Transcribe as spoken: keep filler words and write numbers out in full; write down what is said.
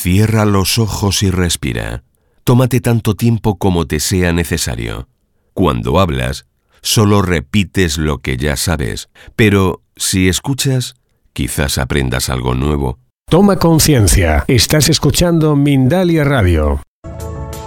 Cierra los ojos y respira. Tómate tanto tiempo como te sea necesario. Cuando hablas, solo repites lo que ya sabes, pero si escuchas, quizás aprendas algo nuevo. Toma conciencia. Estás escuchando Mindalia Radio.